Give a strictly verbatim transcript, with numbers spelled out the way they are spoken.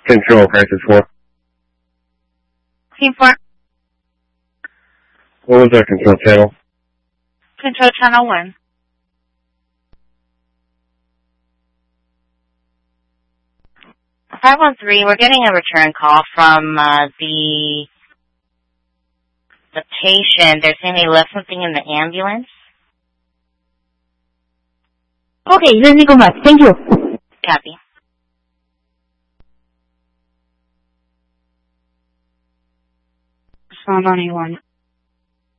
Control, crisis four. Team four. What was our control channel? Control channel one. five one three, we're getting a return call from uh, the the patient. They're saying they left something in the ambulance. Okay, let me go back. Thank you. Copy. Sound on A one.